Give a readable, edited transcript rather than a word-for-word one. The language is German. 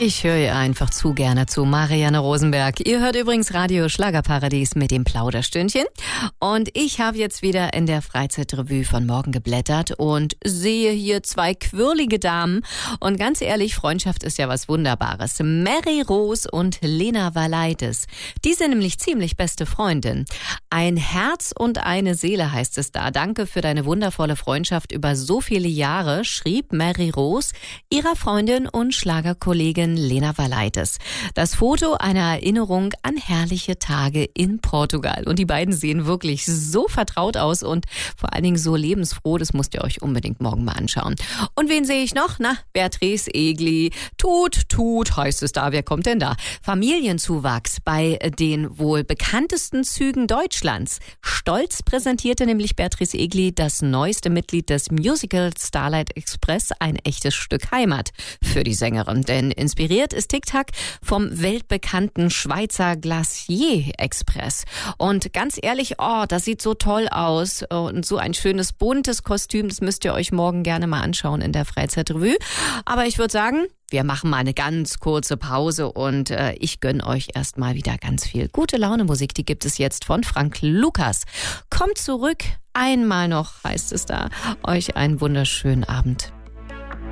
Ich höre ihr einfach zu gerne zu, Marianne Rosenberg. Ihr hört übrigens Radio Schlagerparadies mit dem Plauderstündchen. Und ich habe jetzt wieder in der Freizeitrevue von morgen geblättert und sehe hier zwei quirlige Damen. Und ganz ehrlich, Freundschaft ist ja was Wunderbares. Mary Rose und Lena Valaitis. Die sind nämlich ziemlich beste Freundinnen. Ein Herz und eine Seele heißt es da. Danke für deine wundervolle Freundschaft über so viele Jahre, schrieb Mary Rose ihrer Freundin und Schlagerkollegin Lena Valaitis. Das Foto einer Erinnerung an herrliche Tage in Portugal. Und die beiden sehen wirklich so vertraut aus und vor allen Dingen so lebensfroh. Das müsst ihr euch unbedingt morgen mal anschauen. Und wen sehe ich noch? Na, Beatrice Egli. Tut, heißt es da. Wer kommt denn da? Familienzuwachs bei den wohl bekanntesten Zügen Deutschlands. Stolz präsentierte nämlich Beatrice Egli das neueste Mitglied des Musical Starlight Express, ein echtes Stück Heimat für die Sängerin. Denn inspiriert ist Tic-Tac vom weltbekannten Schweizer Glacier Express. Und ganz ehrlich, das sieht so toll aus. Und so ein schönes, buntes Kostüm, das müsst ihr euch morgen gerne mal anschauen in der Freizeitrevue. Aber ich würde sagen, wir machen mal eine ganz kurze Pause und ich gönne euch erstmal wieder ganz viel gute Laune Musik. Die gibt es jetzt von Frank Lukas. Kommt zurück, einmal noch heißt es da. Euch einen wunderschönen Abend.